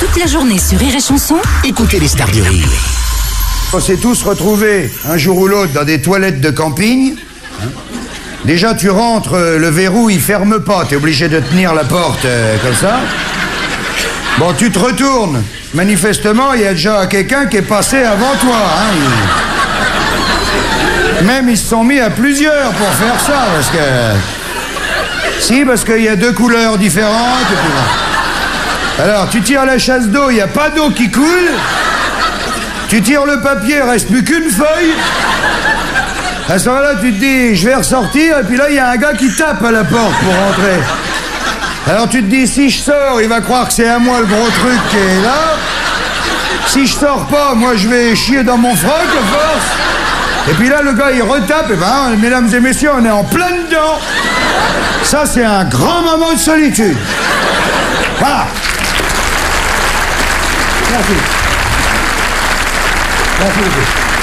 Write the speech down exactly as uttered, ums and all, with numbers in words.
Toute la journée sur Rire et Chanson, Écoutez les stars du rire. On s'est tous retrouvés, un jour ou l'autre, dans des toilettes de camping. Déjà, tu rentres, euh, le verrou, il ferme pas. T'es obligé de tenir la porte euh, comme ça. Bon, tu te retournes. Manifestement, il y a déjà quelqu'un qui est passé avant toi. Hein. Il... Même, ils se sont mis à plusieurs pour faire ça, parce que... Si, parce qu'il y a deux couleurs différentes. Et puis... Alors, tu tires la chasse d'eau, il n'y a pas d'eau qui coule. Tu tires le papier, il reste plus qu'une feuille. À ce moment-là, tu te dis, je vais ressortir, et puis là, il y a un gars qui tape à la porte pour rentrer. Alors tu te dis, si je sors, il va croire que c'est à moi le gros truc qui est là. Si je sors pas, moi, je vais chier dans mon froc, à force. Et puis là, le gars, il retape, et ben, mesdames et messieurs, on est en plein dedans. Ça, c'est un grand moment de solitude. Voilà. Merci. Merci beaucoup.